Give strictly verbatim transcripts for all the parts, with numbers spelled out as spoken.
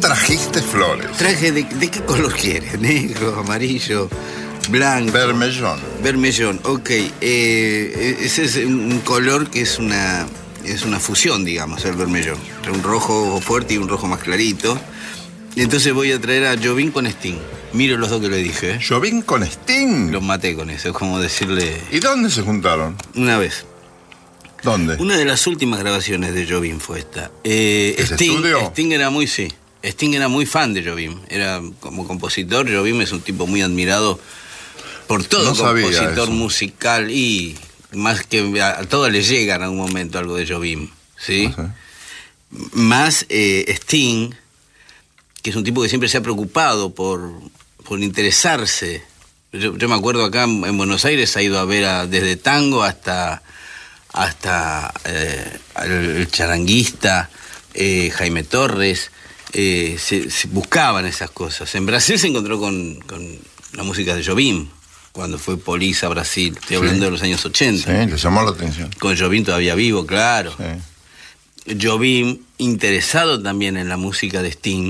trajiste flores? Traje de, ¿de qué color quieres? Negro, amarillo, blanco. Bermellón. Bermellón, ok. Eh, ese es un color que es una, es una fusión, digamos, el bermellón. Un rojo fuerte y un rojo más clarito. Entonces voy a traer a Jobim con Sting. Miro los dos que le dije. ¿eh? ¿Jobim con Sting? Los maté con eso, es como decirle... ¿Y dónde se juntaron? Una vez. ¿Dónde? Una de las últimas grabaciones de Jobim fue esta. Eh, ¿Ese Sting, estudio? Sting era muy, sí. Sting era muy fan de Jobim. Era como compositor. Jobim es un tipo muy admirado por todo No sabía compositor eso. musical y más que a, a todos le llega en algún momento algo de Jobim, ¿sí? No sé. Más eh, Sting, que es un tipo que siempre se ha preocupado por, por interesarse. Yo, yo me acuerdo acá en, en Buenos Aires ha ido a ver a, desde tango hasta hasta eh, el, el charanguista, eh, Jaime Torres, eh, se, se buscaban esas cosas. En Brasil se encontró con, con la música de Jobim, cuando fue Police a Brasil, estoy hablando Sí. de los años ochenta. Sí, le llamó la atención. Con Jobim todavía vivo, claro. Sí. Jobim, interesado también en la música de Sting.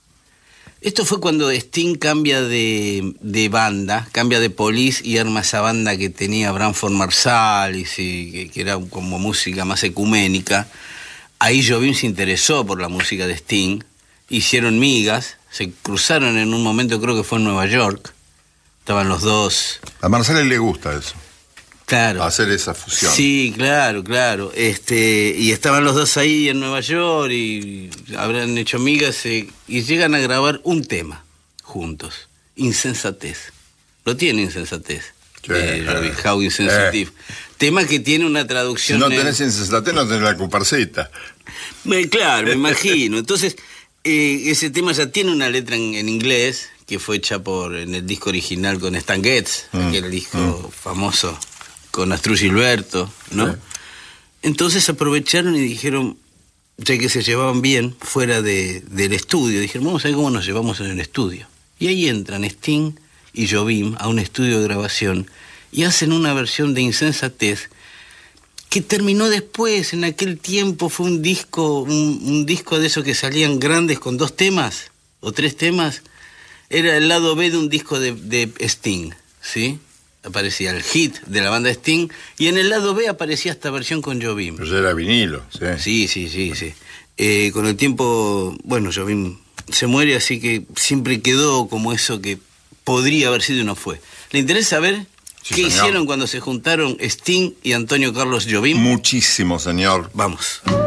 Esto fue cuando Sting cambia de, de banda, cambia de Police y arma esa banda que tenía Branford Marsalis y que, que era como música más ecuménica. Ahí Jobim se interesó por la música de Sting, hicieron migas, se cruzaron en un momento, creo que fue en Nueva York, estaban los dos. A Marcelo le gusta eso, Claro. hacer esa fusión. Sí, claro, claro. Este, y estaban los dos ahí en Nueva York y habrán hecho migas eh, y llegan a grabar un tema juntos. Insensatez. Lo tiene Insensatez. Sí, Eh, eh, Robbie Howe Insensitive. Tema que tiene una Si traducción. no en- tenés insensatez, no tenés la comparsita. Me- claro, me imagino. Entonces, eh, ese tema ya tiene una letra en, en inglés que fue hecha por en el disco original con Stan Getz, Mm, aquel disco famoso con Astrud Gilberto, ¿no? Sí. Entonces aprovecharon y dijeron, ya que se llevaban bien fuera de, del estudio, dijeron, vamos a ver cómo nos llevamos en el estudio. Y ahí entran Sting y Jobim a un estudio de grabación y hacen una versión de Insensatez que terminó después, en aquel tiempo fue un disco, un, un disco de esos que salían grandes con dos temas o tres temas. Era el lado B de un disco de, de Sting, ¿sí? Aparecía el hit de la banda Sting y en el lado B aparecía esta versión con Jobim. Pero ya era vinilo, sí. Sí, sí, sí, sí. Eh, con el tiempo, bueno, Jobim se muere, así que siempre quedó como eso que podría haber sido y no fue. ¿Le interesa saber Sí, qué señor. hicieron cuando se juntaron Sting y Antonio Carlos Jobim? Muchísimo, señor. Vamos.